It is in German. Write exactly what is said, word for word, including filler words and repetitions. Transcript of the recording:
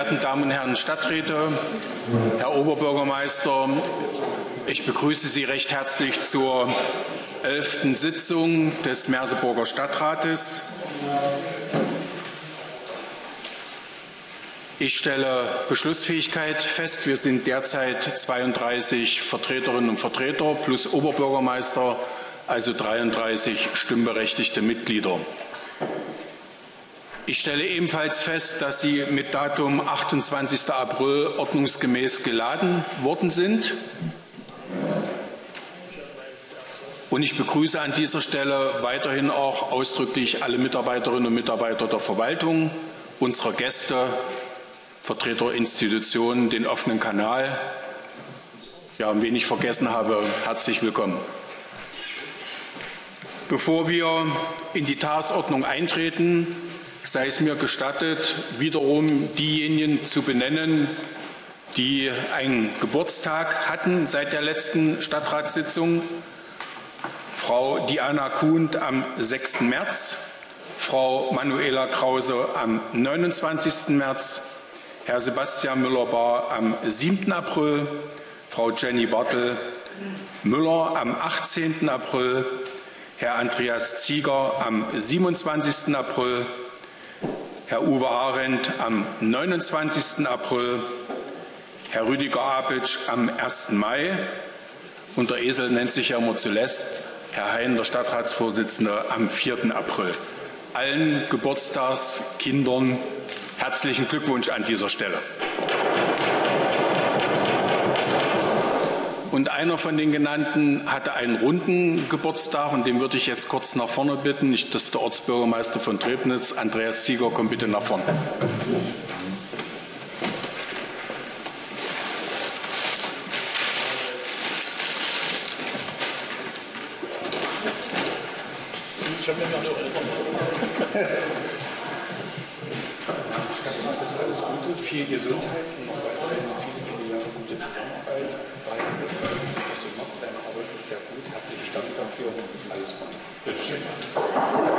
verehrten Damen und Herren Stadträte, Herr Oberbürgermeister, ich begrüße Sie recht herzlich zur elften Sitzung des Merseburger Stadtrates. Ich stelle Beschlussfähigkeit fest. Wir sind derzeit zweiunddreißig Vertreterinnen und Vertreter plus Oberbürgermeister, also dreiunddreißig stimmberechtigte Mitglieder. Ich stelle ebenfalls fest, dass Sie mit Datum achtundzwanzigsten April ordnungsgemäß geladen worden sind. Und ich begrüße an dieser Stelle weiterhin auch ausdrücklich alle Mitarbeiterinnen und Mitarbeiter der Verwaltung, unserer Gäste, Vertreter der Institutionen, den offenen Kanal. Ja, und wen ich vergessen habe, herzlich willkommen. Bevor wir in die Tagesordnung eintreten, sei es mir gestattet, wiederum diejenigen zu benennen, die einen Geburtstag hatten seit der letzten Stadtratssitzung. Frau Diana Kuhn am sechsten März, Frau Manuela Krause am neunundzwanzigsten März, Herr Sebastian Müller-Bahr am siebten April, Frau Jenny Bartel Müller am achtzehnten April, Herr Andreas Zieger am siebenundzwanzigsten April, Herr Uwe Arendt am neunundzwanzigsten April, Herr Rüdiger Abitsch am ersten Mai und der Esel nennt sich ja immer zuletzt, Herr Hein, der Stadtratsvorsitzende, am vierten April. Allen Geburtstagskindern herzlichen Glückwunsch an dieser Stelle. Und einer von den genannten hatte einen runden Geburtstag und den würde ich jetzt kurz nach vorne bitten. Das ist der Ortsbürgermeister von Trebnitz, Andreas Zieger, komm bitte nach vorne. Ich habe mir noch eine das alles Gute, viel Gesundheit und noch weiterhin viele, viele Jahre gute Zusammenarbeit. Weiter das, was du machst, deine Arbeit ist sehr gut. Herzlichen Dank dafür und alles Gute. Bitte schön.